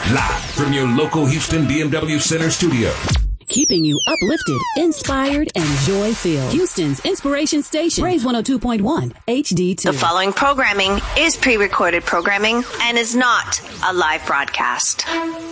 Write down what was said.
Live from your local Houston BMW Center studio. Keeping you uplifted, inspired, and joy-filled. Houston's inspiration station. Praise 102.1 HD2. The following programming is pre-recorded programming and is not a live broadcast.